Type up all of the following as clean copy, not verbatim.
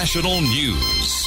National News.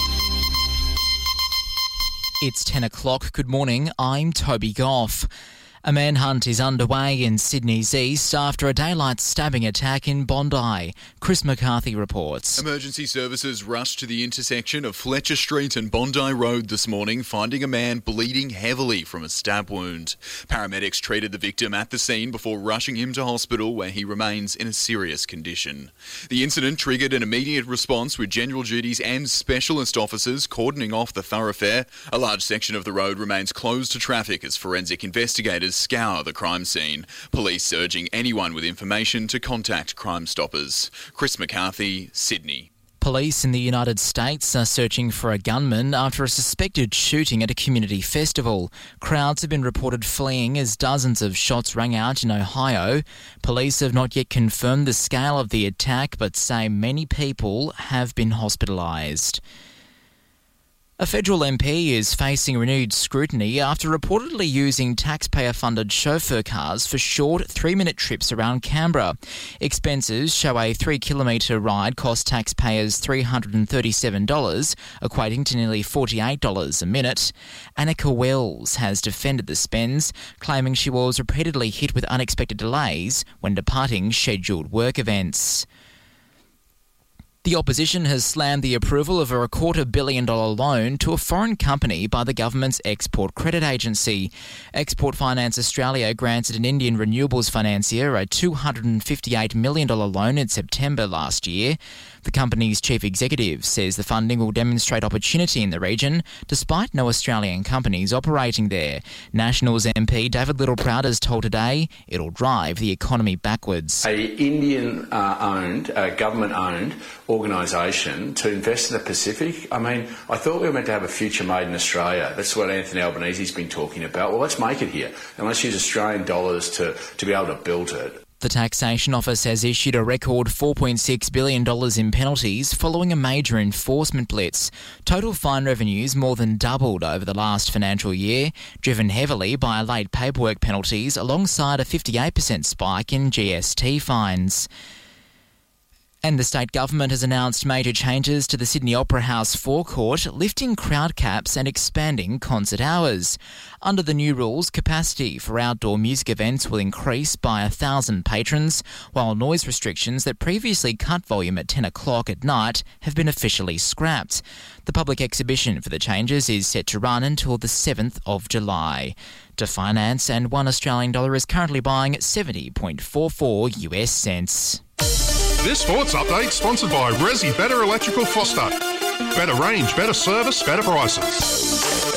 It's 10 o'clock. Good morning. I'm Toby Goff. A manhunt is underway in Sydney's east after a daylight stabbing attack in Bondi. Chris McCarthy reports. Emergency services rushed to the intersection of Fletcher Street and Bondi Road this morning, finding a man bleeding heavily from a stab wound. Paramedics treated the victim at the scene before rushing him to hospital, where he remains in a serious condition. The incident triggered an immediate response, with general duties and specialist officers cordoning off the thoroughfare. A large section of the road remains closed to traffic as forensic investigators scour the crime scene. Police urging anyone with information to contact Crime Stoppers. Chris McCarthy, Sydney. Police in the United States are searching for a gunman after a suspected shooting at a community festival. Crowds have been reported fleeing as dozens of shots rang out in Ohio. Police have not yet confirmed the scale of the attack, but say many people have been hospitalised. A federal MP is facing renewed scrutiny after reportedly using taxpayer-funded chauffeur cars for short 3-minute trips around Canberra. Expenses show a 3-kilometre ride cost taxpayers $337, equating to nearly $48 a minute. Annika Wells has defended the spends, claiming she was repeatedly hit with unexpected delays when departing scheduled work events. The opposition has slammed the approval of a $250 million loan to a foreign company by the government's Export Credit Agency. Export Finance Australia granted an Indian renewables financier a $258 million loan in September last year. The company's chief executive says the funding will demonstrate opportunity in the region, despite no Australian companies operating there. Nationals MP David Littleproud has told Today it'll drive the economy backwards. A Indian-owned, government-owned organisation to invest in the Pacific. I mean, I thought we were meant to have a future made in Australia. That's what Anthony Albanese's been talking about. Well, let's make it here, and let's use Australian dollars to be able to build it. The Taxation Office has issued a record $4.6 billion in penalties following a major enforcement blitz. Total fine revenues more than doubled over the last financial year, driven heavily by late paperwork penalties alongside a 58% spike in GST fines. And the state government has announced major changes to the Sydney Opera House forecourt, lifting crowd caps and expanding concert hours. Under the new rules, capacity for outdoor music events will increase by 1,000 patrons, while noise restrictions that previously cut volume at 10 o'clock at night have been officially scrapped. The public exhibition for the changes is set to run until the 7th of July. To finance, and $1 Australian dollar is currently buying 70.44 US cents. This sports update sponsored by Resi Better Electrical Foster. Better range, better service, better prices.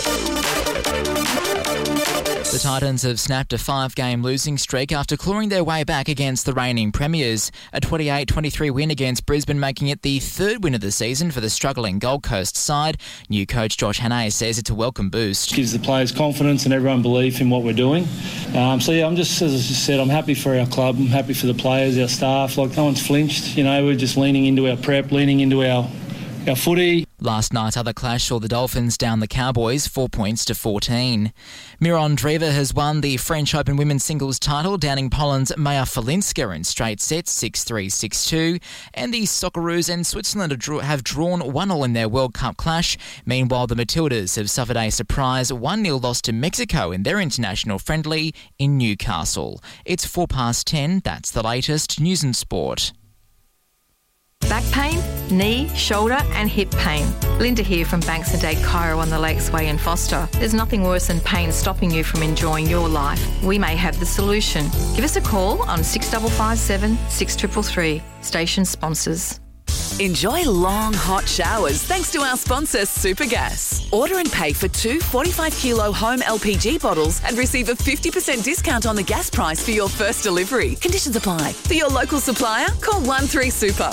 The Titans have snapped a 5-game losing streak after clawing their way back against the reigning premiers. A 28-23 win against Brisbane, making it the third win of the season for the struggling Gold Coast side. New coach Josh Hannay says it's a welcome boost. Gives the players confidence and everyone belief in what we're doing. I'm just, as I just said, I'm happy for our club. I'm happy for the players, our staff. Like, no one's flinched. You know, we're just leaning into our prep, leaning into our footy. Last night's other clash saw the Dolphins down the Cowboys 4 points to 14. Miron Driver has won the French Open women's singles title, downing Poland's Maya Falinska in straight sets 6-3, 6-2. And the Socceroos and Switzerland have drawn 1-1 in their World Cup clash. Meanwhile, the Matildas have suffered a surprise 1-0 loss to Mexico in their international friendly in Newcastle. It's 10:04. That's the latest news and sport. Back pain, knee, shoulder and hip pain. Linda here from Banks and Date Chiro on the Lakes Way in Foster. There's nothing worse than pain stopping you from enjoying your life. We may have the solution. Give us a call on 6557 6333. Station sponsors. Enjoy long, hot showers thanks to our sponsor, Supergas. Order and pay for 2 45-kilo home LPG bottles and receive a 50% discount on the gas price for your first delivery. Conditions apply. For your local supplier, call 13Super.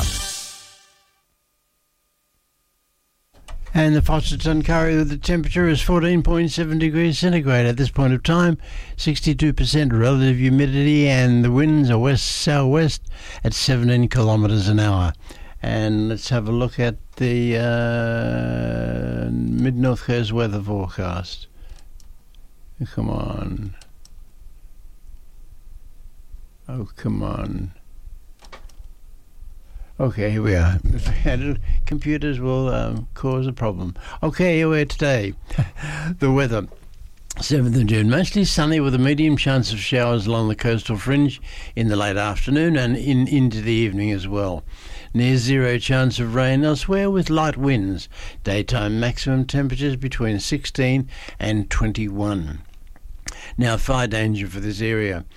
And the Fosterton Curry, the temperature is 14.7 degrees centigrade at this point of time, 62% relative humidity, and the winds are west-southwest at 17 kilometres an hour. And let's have a look at the Mid-North Coast weather forecast. Come on. Oh, come on. Okay, here we are. Computers will cause a problem. Okay, here we are today. The weather. 7th of June, mostly sunny with a medium chance of showers along the coastal fringe in the late afternoon and into the evening as well. Near zero chance of rain elsewhere with light winds. Daytime maximum temperatures between 16 and 21. Now, fire danger for this area.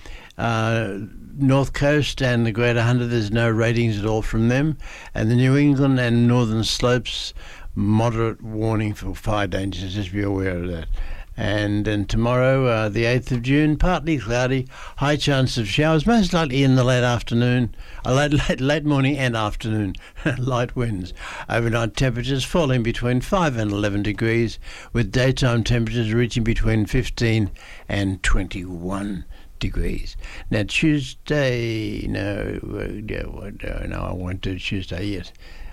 North Coast and the Greater Hunter, there's no ratings at all from them. And the New England and Northern Slopes, moderate warning for fire danger. Just be aware of that. And then tomorrow, the 8th of June, partly cloudy, high chance of showers, most likely in the late afternoon, late morning and afternoon, light winds. Overnight temperatures falling between 5 and 11 degrees, with daytime temperatures reaching between 15 and 21 degrees. Now Tuesday, no, I won't do Tuesday yet.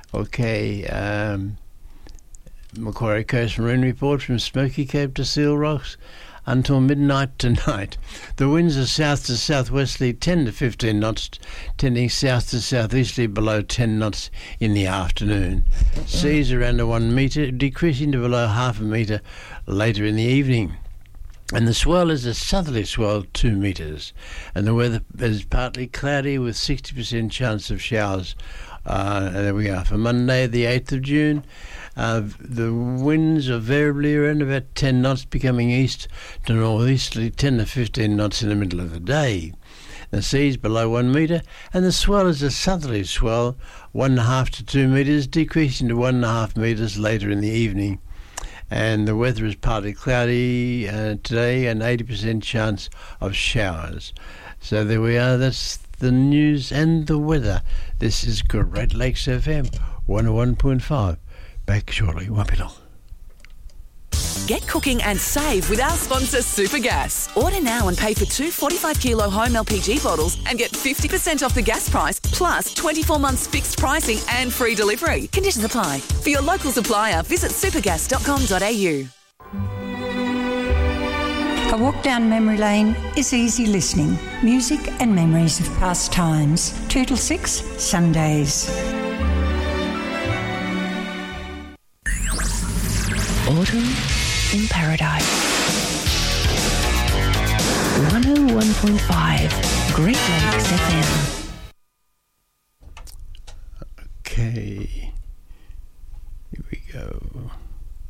Okay, Macquarie Coast Marine Report from Smoky Cape to Seal Rocks until midnight tonight. The winds are south to southwesterly 10 to 15 knots, tending south to southeasterly below 10 knots in the afternoon. Seas around 1 metre, decreasing to below half a metre later in the evening. And the swell is a southerly swell 2 metres. And the weather is partly cloudy with 60% chance of showers. There we are. For Monday, the 8th of June, the winds are variably around about 10 knots, becoming east to northeasterly 10 to 15 knots in the middle of the day. The sea's below 1 metre, and the swell is a southerly swell, 1.5 to 2 metres, decreasing to 1.5 metres later in the evening. And the weather is partly cloudy today, and 80% chance of showers. So there we are. That's the news and the weather. This is Great Lakes FM 101.5. Back shortly, won't be long. Get cooking and save with our sponsor Supergas. Order now and pay for 2 45-kilo home LPG bottles and get 50% off the gas price, plus 24 months fixed pricing and free delivery. Conditions apply. For your local supplier, visit supergas.com.au. A walk down memory lane is easy listening. Music and memories of past times. 2 till 6, Sundays. Autumn in Paradise. 101.5 Great Lakes FM.